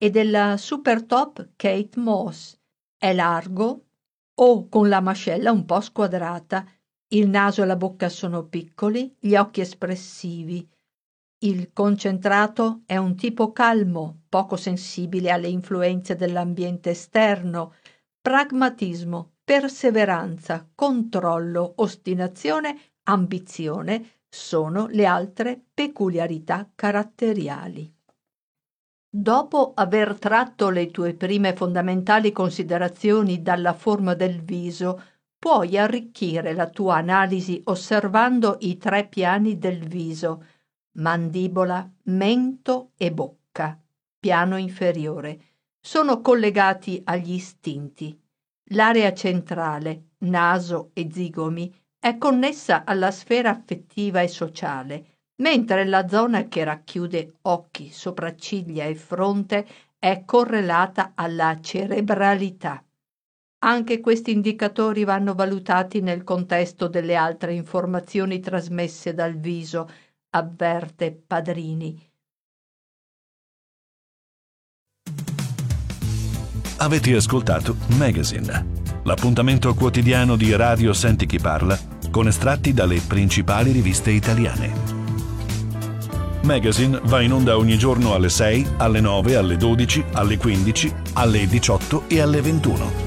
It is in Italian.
e della super top Kate Moss. È largo o con la mascella un po' squadrata, il naso e la bocca sono piccoli, gli occhi espressivi. Il concentrato è un tipo calmo, poco sensibile alle influenze dell'ambiente esterno, pragmatismo, perseveranza, controllo, ostinazione, ambizione sono le altre peculiarità caratteriali. Dopo aver tratto le tue prime fondamentali considerazioni dalla forma del viso, puoi arricchire la tua analisi osservando i 3 piani del viso: mandibola, mento e bocca, piano inferiore. Sono collegati agli istinti. L'area centrale, naso e zigomi, è connessa alla sfera affettiva e sociale, mentre la zona che racchiude occhi, sopracciglia e fronte è correlata alla cerebralità. Anche questi indicatori vanno valutati nel contesto delle altre informazioni trasmesse dal viso, avverte Padrini. Avete ascoltato Magazine, l'appuntamento quotidiano di Radio Senti Chi Parla con estratti dalle principali riviste italiane. Magazine va in onda ogni giorno alle 6, alle 9, alle 12, alle 15, alle 18 e alle 21.